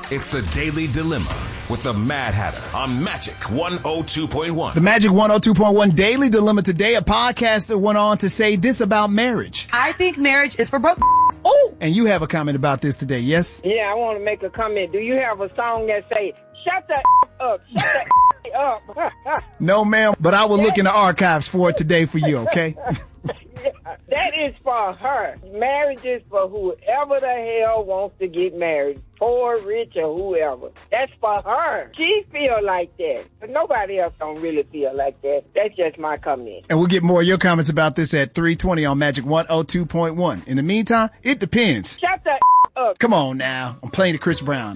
It's the Daily Dilemma with the Mad Hatter on Magic 102.1. The Magic 102.1 Daily Dilemma today. A podcaster went on to say this about marriage. I think marriage is for broke. Oh, and you have a comment about this today, yes? Yeah, I want to make a comment. Do you have a song that say, shut the up, shut the up? No, ma'am, but I will look in the archives for it today for you, okay? That is for her. Marriage is for whoever the hell wants to get married, poor, rich, or whoever. That's for her. She feel like that. But nobody else don't really feel like that. That's just my comment. And we'll get more of your comments about this at 3:20 on Magic 102.1. In the meantime, it depends. Shut the up. Come on now. I'm playing to Chris Brown.